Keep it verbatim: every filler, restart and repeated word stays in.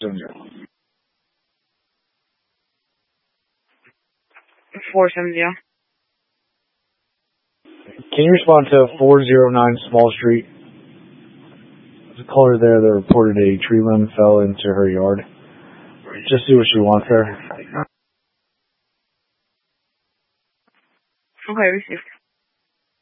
four seven zero. Can you respond to four oh nine Small Street? There's a caller there that reported a tree limb fell into her yard. Just see what she wants there. Okay, received.